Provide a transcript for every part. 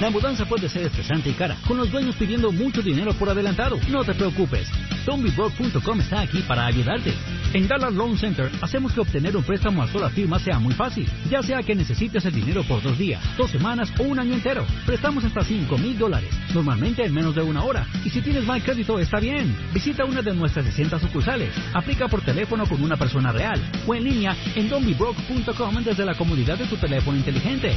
La mudanza puede ser estresante y cara, con los dueños pidiendo mucho dinero por adelantado. No te preocupes, don'tbebroke.com está aquí para ayudarte. En Dallas Loan Center hacemos que obtener un préstamo a sola firma sea muy fácil, ya sea que necesites el dinero por 2 días, 2 semanas o un año entero. Prestamos hasta $5,000, normalmente en menos de 1 hora. Y si tienes mal crédito, está bien. Visita una de nuestras 60 sucursales. Aplica por teléfono con una persona real o en línea en don'tbebroke.com desde la comodidad de tu teléfono inteligente.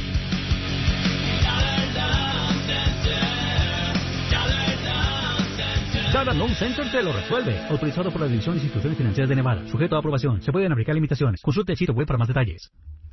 Dallas Loan Center te lo resuelve. Autorizado por la División de Instituciones Financieras de Nevada. Sujeto a aprobación. Se pueden aplicar limitaciones. Consulte el sitio web para más detalles.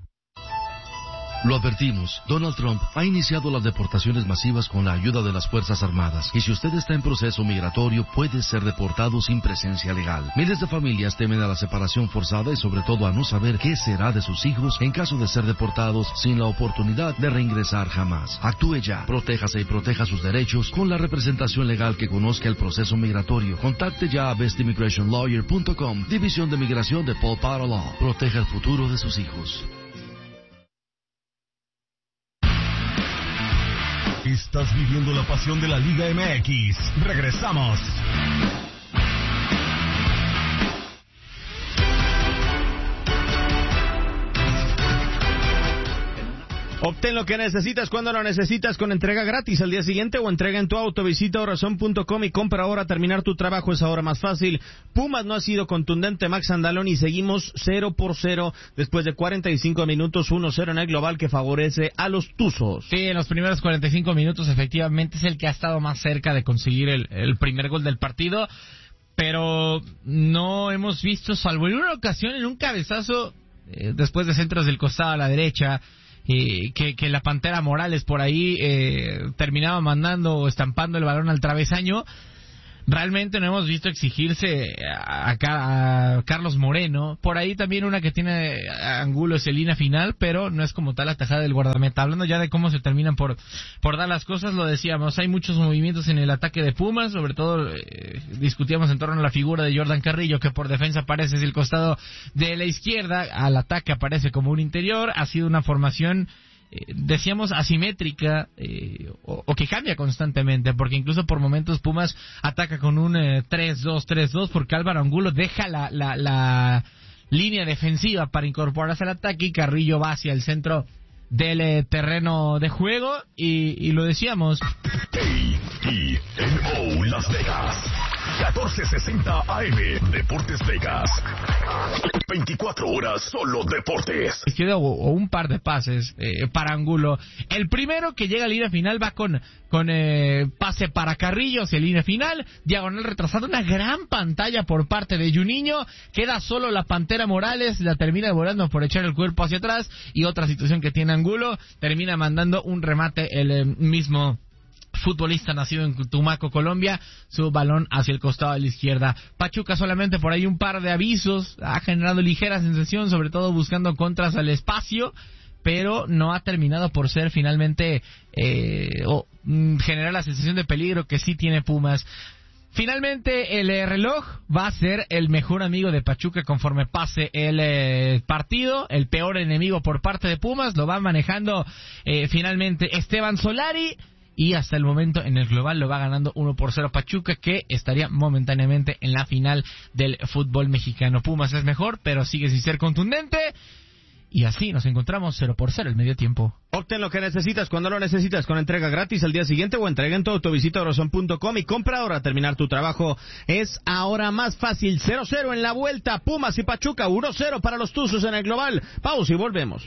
Lo advertimos, Donald Trump ha iniciado las deportaciones masivas con la ayuda de las Fuerzas Armadas. Y si usted está en proceso migratorio, puede ser deportado sin presencia legal. Miles de familias temen a la separación forzada y sobre todo a no saber qué será de sus hijos en caso de ser deportados sin la oportunidad de reingresar jamás. Actúe ya, protéjase y proteja sus derechos con la representación legal que conozca el proceso migratorio. Contacte ya a bestimmigrationlawyer.com, División de Migración de Paul Potter Law. Proteja el futuro de sus hijos. Estás viviendo la pasión de la Liga MX. Regresamos. Obtén lo que necesitas cuando lo necesitas con entrega gratis al día siguiente o entrega en tu auto. Visita Orazón.com y compra ahora. Terminar tu trabajo es ahora más fácil. Pumas no ha sido contundente, Max Andalón, y seguimos 0-0 después de 45 minutos, 1-0 en el global que favorece a los Tuzos. Sí, en los primeros 45 minutos efectivamente es el que ha estado más cerca de conseguir el primer gol del partido, pero no hemos visto, salvo en una ocasión, en un cabezazo después de centros del costado a la derecha, que la Pantera Morales por ahí terminaba mandando o estampando el balón al travesaño. Realmente no hemos visto exigirse a Carlos Moreno. Por ahí también una que tiene Angulo es el línea final, pero no es como tal la tajada del guardameta. Hablando ya de cómo se terminan por dar las cosas, lo decíamos, hay muchos movimientos en el ataque de Pumas, sobre todo discutíamos en torno a la figura de Jordan Carrillo, que por defensa aparece desde el costado de la izquierda, al ataque aparece como un interior. Ha sido una formación decíamos asimétrica o que cambia constantemente, porque incluso por momentos Pumas ataca con un 3-2-3-2 porque Álvaro Angulo deja la línea defensiva para incorporarse al ataque y Carrillo va hacia el centro del terreno de juego y lo decíamos. KTNO Las Vegas 1460 AM Deportes Vegas, 24 horas solo deportes. O un par de pases para Angulo. El primero que llega a línea final va con pase para Carrillo hacia línea final, diagonal retrasado, una gran pantalla por parte de Juninho, queda solo la Pantera Morales, la termina devorando por echar el cuerpo hacia atrás, y otra situación que tiene Angulo, termina mandando un remate el mismo futbolista nacido en Tumaco, Colombia, su balón hacia el costado de la izquierda. Pachuca solamente por ahí un par de avisos, ha generado ligera sensación, sobre todo buscando contras al espacio, pero no ha terminado por ser finalmente generar la sensación de peligro que sí tiene Pumas. Finalmente el reloj va a ser el mejor amigo de Pachuca conforme pase el partido. El peor enemigo por parte de Pumas lo va manejando finalmente Esteban Solari, y hasta el momento en el global lo va ganando 1-0 Pachuca, que estaría momentáneamente en la final del fútbol mexicano. Pumas es mejor, pero sigue sin ser contundente. Y así nos encontramos 0-0 el medio tiempo. Obtén lo que necesitas cuando lo necesitas con entrega gratis al día siguiente o entrega en tu auto. Visita Orazón.com y compra ahora. Terminar tu trabajo es ahora más fácil. 0-0 en la vuelta. Pumas y Pachuca. 1-0 para los Tuzos en el global. Pausa y volvemos.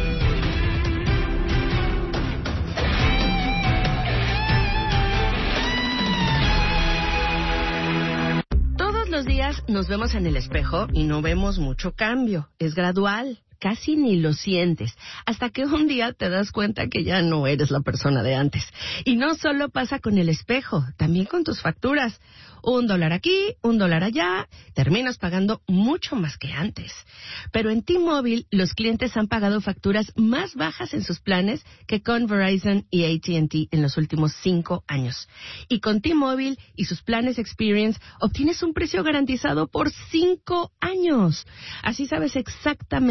Todos los días nos vemos en el espejo y no vemos mucho cambio. Es gradual. Casi ni lo sientes, hasta que un día te das cuenta que ya no eres la persona de antes. Y no solo pasa con el espejo, también con tus facturas. $1 aquí, $1 allá, terminas pagando mucho más que antes. Pero en T-Mobile, los clientes han pagado facturas más bajas en sus planes que con Verizon y AT&T en los últimos 5 años. Y con T-Mobile y sus planes Experience, obtienes un precio garantizado por 5 años. Así sabes exactamente cuál será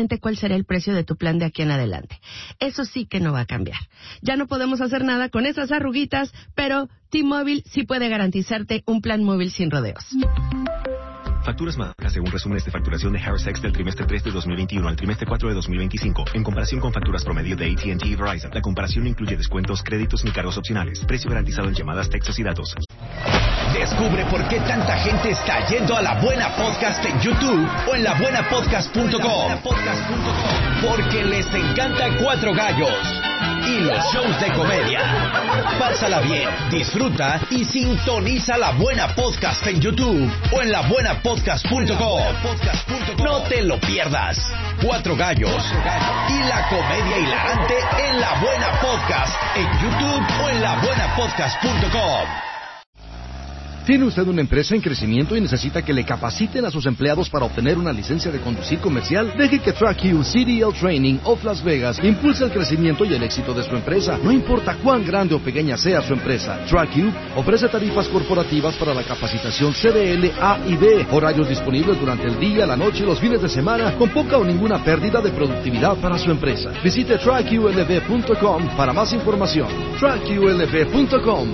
será el precio de tu plan de aquí en adelante. Eso sí que no va a cambiar. Ya no podemos hacer nada con esas arruguitas, pero T-Mobile sí puede garantizarte un plan móvil sin rodeos. Facturas marcas según resúmenes de facturación de Harris X del trimestre 3 de 2021 al trimestre 4 de 2025. En comparación con facturas promedio de AT&T y Verizon, la comparación no incluye descuentos, créditos ni cargos opcionales. Precio garantizado en llamadas, textos y datos. Descubre por qué tanta gente está yendo a La Buena Podcast en YouTube o en labuenapodcast.com. Porque les encanta Cuatro Gallos y los shows de comedia. Pásala bien, disfruta y sintoniza La Buena Podcast en YouTube o en labuenapodcast.com. No te lo pierdas. Cuatro Gallos y la comedia hilarante en La Buena Podcast en YouTube o en labuenapodcast.com. ¿Tiene usted una empresa en crecimiento y necesita que le capaciten a sus empleados para obtener una licencia de conducir comercial? Deje que TrackU CDL Training of Las Vegas impulse el crecimiento y el éxito de su empresa. No importa cuán grande o pequeña sea su empresa, TrackU ofrece tarifas corporativas para la capacitación CDL A y B, horarios disponibles durante el día, la noche y los fines de semana, con poca o ninguna pérdida de productividad para su empresa. Visite TrackULV.com para más información. TrackULV.com.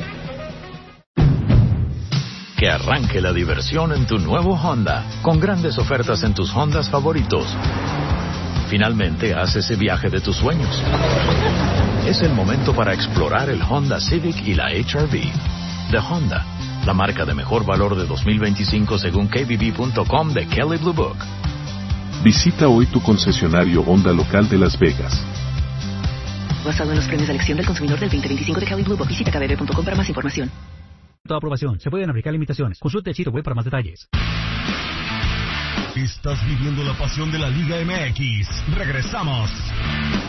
Que arranque la diversión en tu nuevo Honda, con grandes ofertas en tus Hondas favoritos. Finalmente, haz ese viaje de tus sueños. Es el momento para explorar el Honda Civic y la HR-V. De Honda, la marca de mejor valor de 2025 según KBB.com de Kelley Blue Book. Visita hoy tu concesionario Honda local de Las Vegas. Basado en los premios de elección del consumidor del 2025 de Kelley Blue Book. Visita kbb.com para más información. Toda aprobación. Se pueden aplicar limitaciones. Consulte el sitio web para más detalles. Estás viviendo la pasión de la Liga MX. Regresamos.